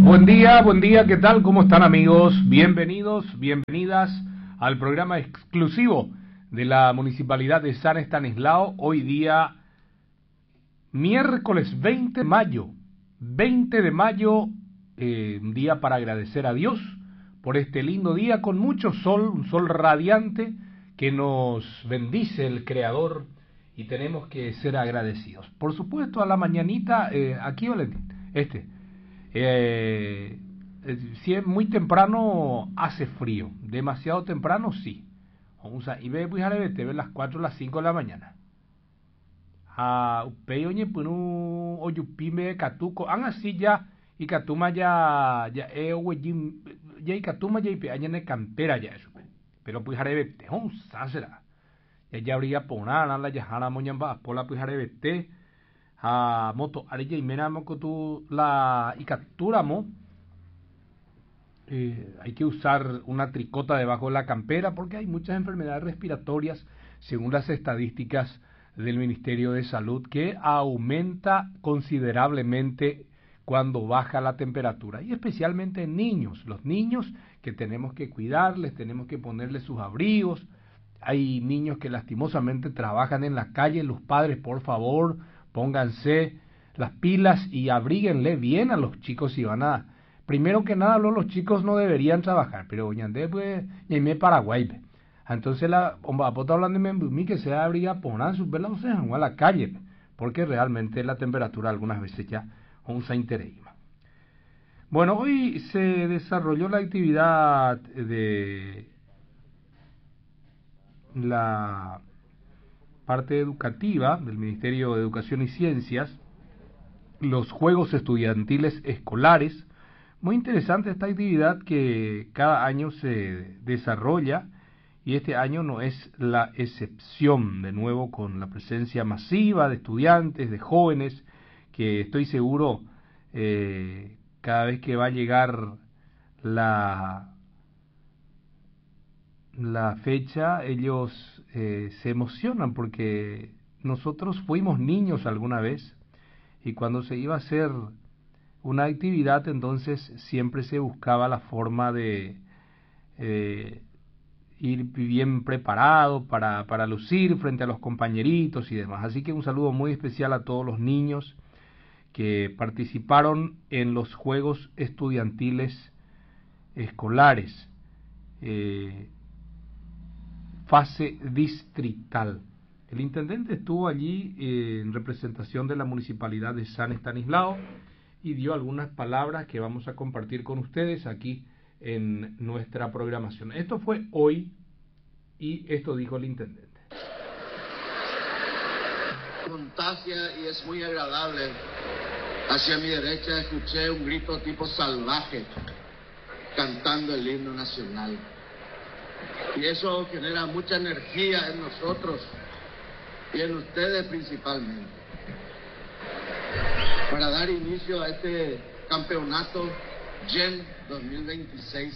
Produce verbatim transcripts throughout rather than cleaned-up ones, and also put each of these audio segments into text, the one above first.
Buen día, buen día, ¿qué tal? ¿Cómo están, amigos? Bienvenidos, bienvenidas al programa exclusivo de la Municipalidad de San Estanislao. Hoy día, miércoles veinte de mayo, veinte de mayo, eh, un día para agradecer a Dios por este lindo día con mucho sol, un sol radiante que nos bendice el Creador y tenemos que ser agradecidos. Por supuesto, a la mañanita, eh, aquí Valentín, este... Eh, si es muy temprano hace frío, demasiado temprano sí. O sea, y ve pues a ver las cuatro, las cinco de la mañana. A peoñe punu oyupime catuco, han así ya y catuma ya ya eh wejim ya y catuma ya y pe añane campera ya eso. Pero pues a ver, on sasera. Ya ya habría ponana la ya hana moñamba pola pues a ver a moto arilla y mena mocotu la y capturamo eh, hay que usar una tricota debajo de la campera porque hay muchas enfermedades respiratorias según las estadísticas del Ministerio de Salud que aumenta considerablemente cuando baja la temperatura y especialmente en niños, los niños que tenemos que cuidarles, tenemos que ponerles sus abrigos. Hay niños que lastimosamente trabajan en la calle, los padres, por favor, pónganse las pilas y abríguenle bien a los chicos si van a... Primero que nada, los chicos no deberían trabajar, pero ñandé pues, ñaimé Paraguay. Entonces la bomba está hablando de mí que se abriga poner sus velas, o sea, a la calle, porque realmente la temperatura algunas veces ya onza intereima. Bueno, hoy se desarrolló la actividad de la parte educativa del Ministerio de Educación y Ciencias, los Juegos Estudiantiles Escolares. Muy interesante esta actividad que cada año se desarrolla y este año no es la excepción, de nuevo con la presencia masiva de estudiantes, de jóvenes, que estoy seguro eh, cada vez que va a llegar la, la fecha, ellos eh, se emocionan porque nosotros fuimos niños alguna vez y cuando se iba a hacer una actividad entonces siempre se buscaba la forma de eh, ir bien preparado para, para lucir frente a los compañeritos y demás. Así que un saludo muy especial a todos los niños que participaron en los Juegos Estudiantiles Escolares, eh, fase distrital. El intendente estuvo allí eh, en representación de la Municipalidad de San Estanislao y dio algunas palabras que vamos a compartir con ustedes aquí en nuestra programación. Esto fue hoy y esto dijo el intendente. Contagia y es muy agradable. Hacia mi derecha escuché un grito tipo salvaje cantando el himno nacional. Y eso genera mucha energía en nosotros y en ustedes principalmente. Para dar inicio a este campeonato G E N dos mil veintiséis,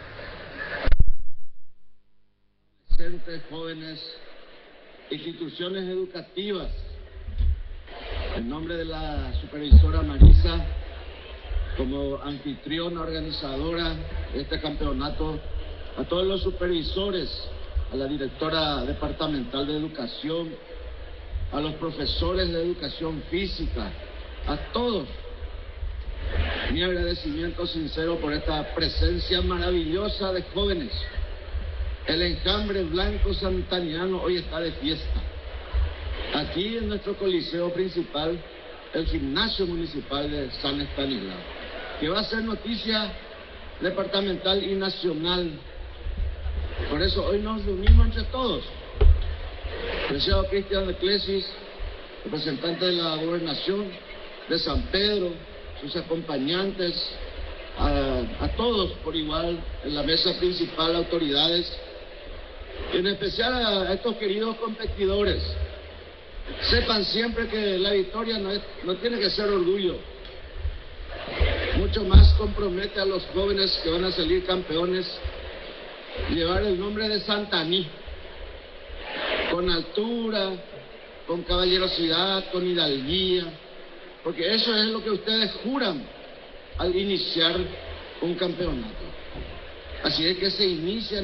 adolescentes, jóvenes, instituciones educativas, en nombre de la supervisora Marisa, como anfitriona organizadora de este campeonato, a todos los supervisores, a la directora departamental de educación, a los profesores de educación física, a todos, mi agradecimiento sincero por esta presencia maravillosa de jóvenes. El enjambre blanco santaniano hoy está de fiesta. Aquí en nuestro coliseo principal, el gimnasio municipal de San Estanislao, que va a ser noticia departamental y nacional. Por eso hoy nos reunimos entre todos. Preciado Cristian de Clesis, representante de la gobernación de San Pedro, sus acompañantes, a, a todos por igual en la mesa principal, autoridades, y en especial a estos queridos competidores. Sepan siempre que la victoria no, es, no tiene que ser orgullo, mucho más compromete a los jóvenes que van a salir campeones llevar el nombre de Santaní, con altura, con caballerosidad, con hidalguía, porque eso es lo que ustedes juran al iniciar un campeonato. Así es que se inicia